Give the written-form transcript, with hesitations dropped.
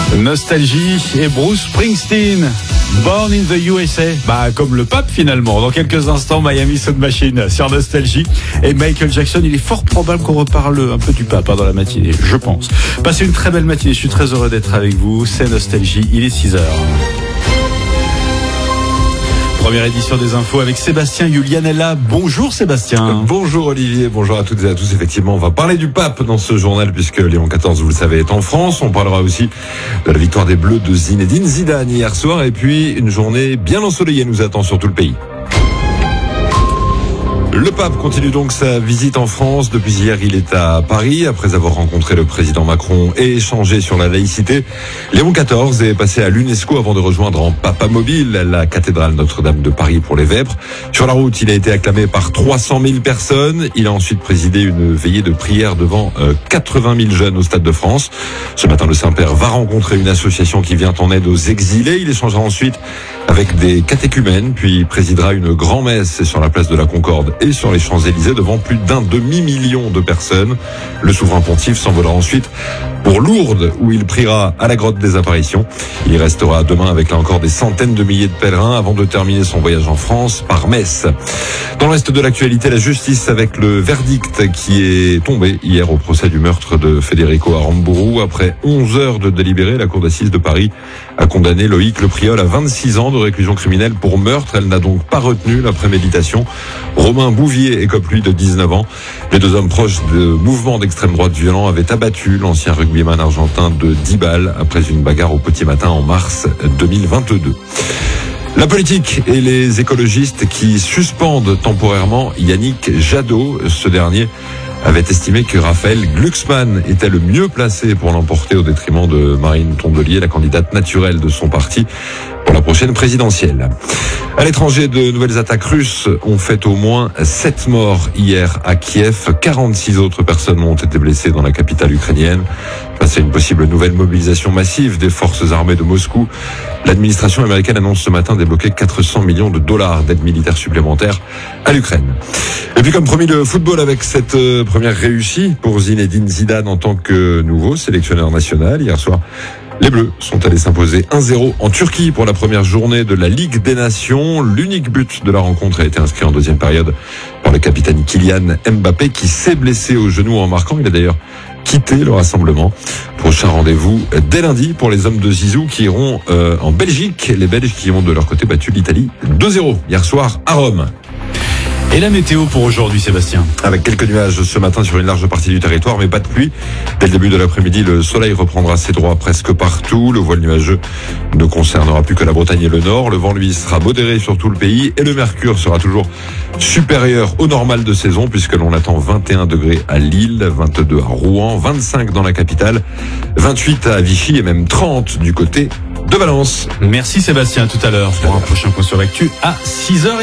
Nostalgie et Bruce Springsteen, Born in the USA, comme le pape finalement. Dans quelques instants, Miami Sound Machine sur Nostalgie. Et Michael Jackson, il est fort probable qu'on reparle un peu du pape dans la matinée, je pense. Passez une très belle matinée, je suis très heureux d'être avec vous. C'est Nostalgie, il est 6h. Première édition des infos avec Sébastien Julianella. Bonjour Sébastien. Bonjour Olivier, bonjour à toutes et à tous. Effectivement, on va parler du pape dans ce journal puisque Léon XIV, vous le savez, est en France. On parlera aussi de la victoire des Bleus de Zinedine Zidane hier soir. Et puis, une journée bien ensoleillée nous attend sur tout le pays. Le pape continue donc sa visite en France. Depuis hier, il est à Paris. Après avoir rencontré le président Macron et échangé sur la laïcité, Léon XIV est passé à l'UNESCO avant de rejoindre en Papa-Mobile la cathédrale Notre-Dame de Paris pour les Vêpres. Sur la route, il a été acclamé par 300 000 personnes. Il a ensuite présidé une veillée de prière devant 80 000 jeunes au Stade de France. Ce matin, le Saint-Père va rencontrer une association qui vient en aide aux exilés. Il échangera ensuite avec des catéchumènes, puis présidera une grand-messe sur la place de la Concorde et sur les Champs-Élysées devant plus d'un demi-million de personnes. Le souverain pontife s'envolera ensuite pour Lourdes où il priera à la grotte des apparitions. Il y restera demain avec là encore des centaines de milliers de pèlerins avant de terminer son voyage en France par Metz. Dans le reste de l'actualité, la justice avec le verdict qui est tombé hier au procès du meurtre de Federico Aramburu. Après 11 heures de délibéré, la cour d'assises de Paris a condamné Loïc Le Priol à 26 ans de réclusion criminelle pour meurtre. Elle n'a donc pas retenu la préméditation. Romain Bouvier écope lui de 19 ans. Les deux hommes proches de mouvements d'extrême droite violents avaient abattu l'ancien rugbyman argentin de 10 balles après une bagarre au petit matin en mars 2022. La politique et les écologistes qui suspendent temporairement Yannick Jadot. Ce dernier avait estimé que Raphaël Glucksmann était le mieux placé pour l'emporter au détriment de Marine Tondelier, la candidate naturelle de son parti pour la prochaine présidentielle. À l'étranger, de nouvelles attaques russes ont fait au moins 7 morts hier à Kiev. 46 autres personnes ont été blessées dans la capitale ukrainienne. Face à une possible nouvelle mobilisation massive des forces armées de Moscou, l'administration américaine annonce ce matin débloquer 400 millions de dollars d'aide militaire supplémentaire à l'Ukraine. Et puis comme promis, le football avec cette première réussie pour Zinedine Zidane en tant que nouveau sélectionneur national. Hier soir, les Bleus sont allés s'imposer 1-0 en Turquie pour la première journée de la Ligue des Nations. L'unique but de la rencontre a été inscrit en deuxième période par le capitaine Kylian Mbappé qui s'est blessé au genou en marquant. Il a d'ailleurs quitté le rassemblement. Prochain rendez-vous dès lundi pour les hommes de Zizou qui iront en Belgique. Les Belges qui ont de leur côté battu l'Italie 2-0 hier soir à Rome. Et la météo pour aujourd'hui, Sébastien? Avec quelques nuages ce matin sur une large partie du territoire, mais pas de pluie. Dès le début de l'après-midi, le soleil reprendra ses droits presque partout. Le voile nuageux ne concernera plus que la Bretagne et le Nord. Le vent, lui, sera modéré sur tout le pays et le mercure sera toujours supérieur au normal de saison puisque l'on attend 21 degrés à Lille, 22 à Rouen, 25 dans la capitale, 28 à Vichy et même 30 du côté de Valence. Merci Sébastien, à tout à l'heure pour un prochain point sur l'actu à 6h.